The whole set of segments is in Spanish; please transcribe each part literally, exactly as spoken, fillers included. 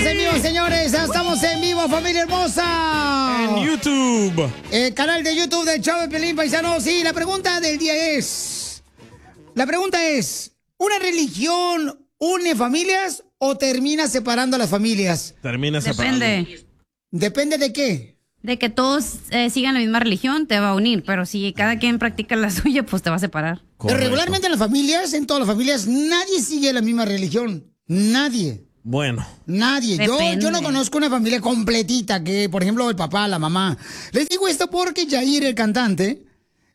estamos en vivo, señores. Ya estamos en vivo, familia hermosa. En YouTube. El canal de YouTube del Show de Pelín, paisanos. Sí, la pregunta del día es... La pregunta es, ¿una religión une familias o termina separando a las familias? Termina separando. Depende. ¿Depende de qué? De que todos eh, sigan la misma religión, te va a unir. Pero si cada quien practica la suya, pues te va a separar. Pero regularmente en las familias, en todas las familias, nadie sigue la misma religión. Nadie. Bueno. Nadie. Yo, Depende. yo no conozco una familia completita que, por ejemplo, el papá, la mamá. Les digo esto porque Yair, el cantante,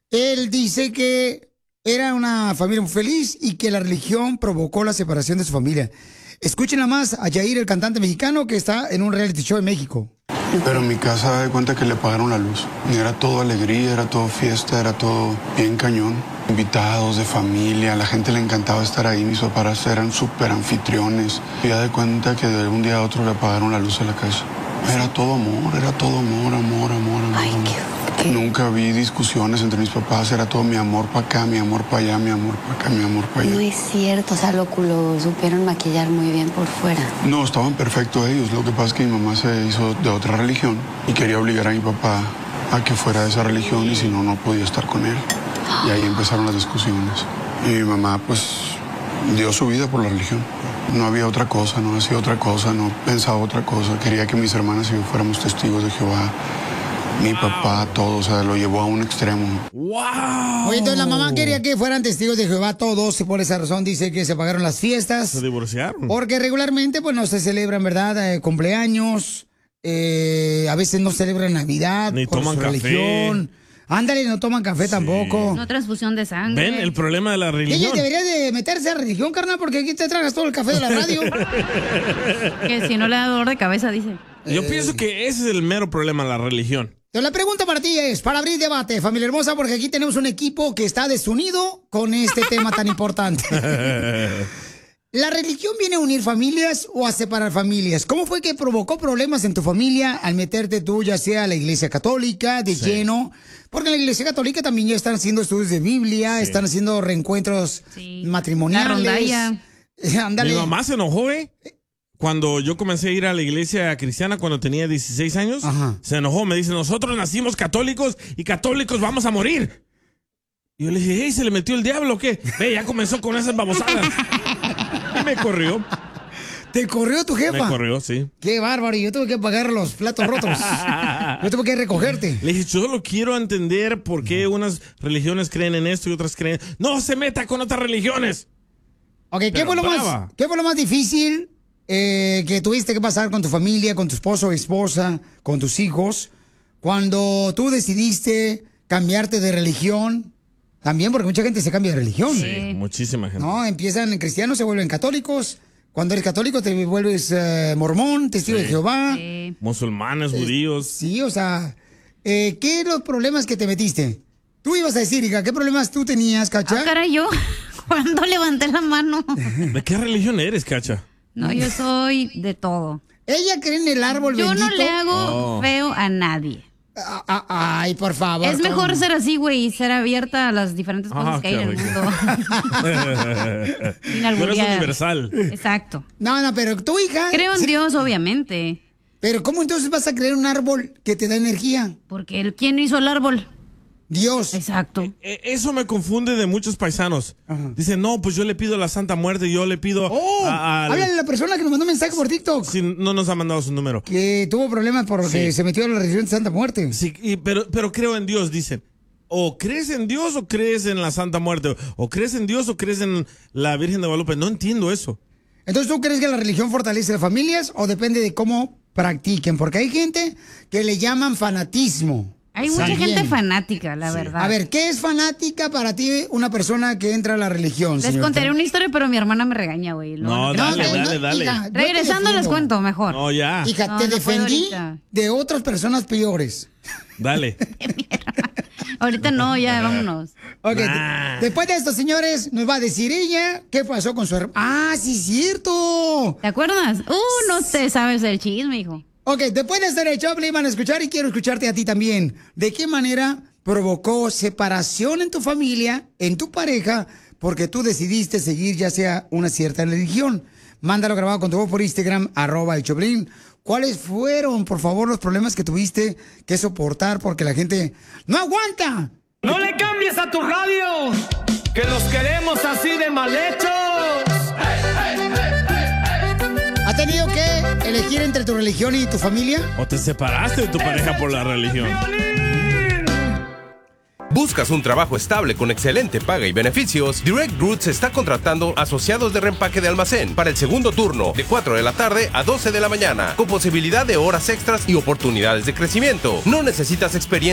él dice que era una familia muy feliz y que la religión provocó la separación de su familia. Escuchen nada más a Yair, el cantante mexicano que está en un reality show en México. Pero en mi casa de cuenta que le apagaron la luz. Y era todo alegría, era todo fiesta, era todo bien cañón. Invitados de familia, a la gente le encantaba estar ahí. Mis papás eran súper anfitriones. Y ya de cuenta que de un día a otro le apagaron la luz a la casa. Era todo amor, era todo amor, amor, amor, amor. Ay, qué, qué... Nunca vi discusiones entre mis papás. Era todo mi amor para acá, mi amor para allá, mi amor para acá, mi amor para allá. No es cierto, o sea, lo, lo supieron maquillar muy bien por fuera. No, estaban perfectos ellos. Lo que pasa es que mi mamá se hizo de otra religión y quería obligar a mi papá a que fuera de esa religión y si no, no podía estar con él. Y ahí empezaron las discusiones. Y mi mamá, pues, dio su vida por la religión. No había otra cosa, no hacía otra cosa, no pensaba otra cosa. Quería que mis hermanas y yo fuéramos testigos de Jehová. Mi wow. papá, todo, o sea, lo llevó a un extremo. ¡Wow! Oye, entonces la mamá quería que fueran testigos de Jehová todos y por esa razón dice que se pagaron las fiestas. Se divorciaron. Porque regularmente, pues, no se celebran, ¿verdad? Eh, cumpleaños, eh, a veces no celebran Navidad. Ni por toman su café. Religión. Ándale, no toman café sí. tampoco. No transfusión de sangre. ¿Ven el problema de la religión? Ella debería de meterse a religión, carnal, porque aquí te tragas todo el café de la radio. Que si no le da dolor de cabeza, dice. Yo eh. pienso que ese es el mero problema, la religión. Entonces, la pregunta para ti es, para abrir debate, familia hermosa, porque aquí tenemos un equipo que está desunido con este tema tan importante. ¿La religión viene a unir familias o a separar familias? ¿Cómo fue que provocó problemas en tu familia al meterte tú, ya sea a la iglesia católica, de sí. lleno? Porque en la iglesia católica también ya están haciendo estudios de Biblia, sí. están haciendo reencuentros sí. matrimoniales. La rondalla. Mi mamá se enojó, ¿eh? Cuando yo comencé a ir a la iglesia cristiana cuando tenía dieciséis años, Ajá. se enojó, me dice, nosotros nacimos católicos y católicos vamos a morir. Y yo le dije, hey, ¿se le metió el diablo o qué? Ve, ya comenzó con esas babosadas. Y me corrió. ¿Te corrió tu jefa? Me corrió, sí. Qué bárbaro, y yo tuve que pagar los platos rotos. Yo tuve que recogerte. Le dije, yo solo quiero entender por qué unas religiones creen en esto y otras creen... ¡No se meta con otras religiones! Ok, ¿qué fue, lo más, ¿qué fue lo más difícil eh, que tuviste que pasar con tu familia, con tu esposo o esposa, con tus hijos, cuando tú decidiste cambiarte de religión? También porque mucha gente se cambia de religión. Sí, muchísima gente. No, empiezan en cristianos, se vuelven católicos. Cuando eres católico te vuelves uh, mormón, testigo sí. de Jehová. Sí. Musulmanes, eh, judíos. Sí, o sea, eh, ¿qué los problemas que te metiste? Tú ibas a decir, hija, ¿qué problemas tú tenías, Cacha? Ah, caray, yo, cuando levanté la mano. ¿De qué religión eres, Cacha? No, yo soy de todo. Ella cree en el árbol yo bendito. Yo no le hago oh. feo a nadie. Ah, ah, ay, por favor. Es mejor ser así, güey, y ser abierta a las diferentes cosas ah, que hay en el mundo. Sin alburear. Pero es universal. Exacto. No, no, pero tu hija... Creo en sí. Dios, obviamente. Pero ¿cómo entonces vas a creer un árbol que te da energía? Porque el, ¿quién hizo el árbol? Dios. Exacto. Eh, eso me confunde de muchos paisanos. Ajá. Dicen, no, pues yo le pido a la Santa Muerte, yo le pido oh, a... a háblale a la persona que nos mandó un mensaje por TikTok. Sí, no nos ha mandado su número. Que tuvo problemas porque sí. se metió a la religión de Santa Muerte. Sí, y, pero, pero creo en Dios, dicen. O crees en Dios o crees en la Santa Muerte. O crees en Dios o crees en la Virgen de Guadalupe. No entiendo eso. Entonces, ¿tú crees que la religión fortalece las familias o depende de cómo practiquen? Porque hay gente que le llaman fanatismo. Hay mucha También. gente fanática, la sí. verdad. A ver, ¿qué es fanática para ti una persona que entra a la religión, Les señorita? contaré una historia, pero mi hermana me regaña, güey. No, no, dale, no, dale, no, dale. Hija, regresando les cuento mejor. No, ya. Hija, no, te no defendí de otras personas peores. Dale. Ahorita no, ya, vámonos. Ok, nah. Después de esto, señores, nos va a decir ella qué pasó con su hermano. Ah, sí, cierto. ¿Te acuerdas? Uh, no te sabes el chisme, hijo. Ok, después de estar hecho, le iban a escuchar y quiero escucharte a ti también. ¿De qué manera provocó separación en tu familia, en tu pareja, porque tú decidiste seguir ya sea una cierta religión? Mándalo grabado con tu voz por Instagram, arroba el Choplin. ¿Cuáles fueron, por favor, los problemas que tuviste que soportar porque la gente no aguanta? ¡No le cambies a tu radio! ¡Que los queremos así de mal hechos! ¿Has tenido que elegir entre tu religión y tu familia? ¿O te separaste de tu pareja por la religión? ¿Buscas un trabajo estable con excelente paga y beneficios? Direct Roots está contratando asociados de reempaque de almacén para el segundo turno, de cuatro de la tarde a doce de la mañana, con posibilidad de horas extras y oportunidades de crecimiento. No necesitas experiencia